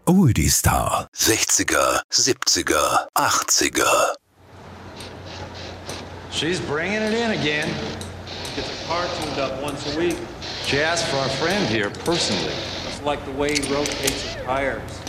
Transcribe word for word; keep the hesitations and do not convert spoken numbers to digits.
Oldie Star. sechziger, siebziger, achtziger. She's bringing it in again. Gets a car tuned up once a week. She asked for our friend here personally. Just like the way he rotates his tires.